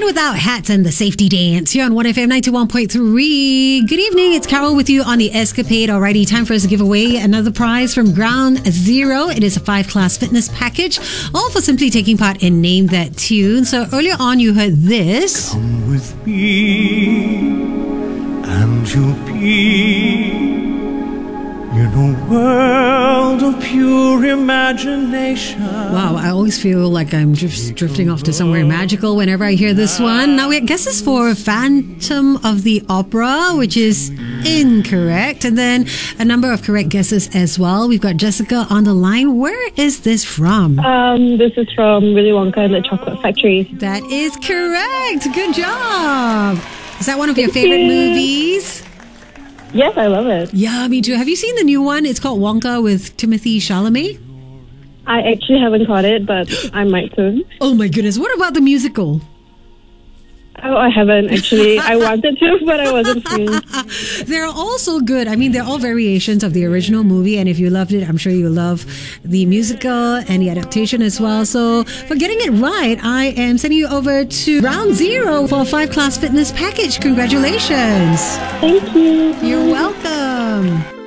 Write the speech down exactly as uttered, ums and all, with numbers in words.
Without Hats and the Safety Dance here on one F M ninety-one point three. Good evening, it's Carol with you on the Escapade. Alrighty, time for us to give away another prize from Ground Zero. It is a five-class fitness package, all for simply taking part in Name That Tune. So earlier on you heard this. Come with me and you'll be in a world of pure imagination. Wow, I always feel like I'm just drifting off to somewhere magical whenever I hear this one. Now, we guess it's for Phantom of the Opera, which is incorrect. And then a number of correct guesses as well. We've got Jessica on the line. Where is this from? Um, this is from Willy Wonka and the Chocolate Factory. That is correct. Good job. Is that one of your Thank favorite you. movies? Yes, I love it. Yeah, me too. Have you seen the new one? It's called Wonka with Timothy Chalamet. I actually haven't caught it, but I might soon. Oh my goodness. What about the musical? Oh, I haven't actually. I wanted to, but I wasn't free. They're all so good. I mean, they're all variations of the original movie, and if you loved it, I'm sure you'll love the musical and the adaptation as well. So for getting it right, I am sending you over to Round Zero for a five-class fitness package. Congratulations. Thank you. You're welcome.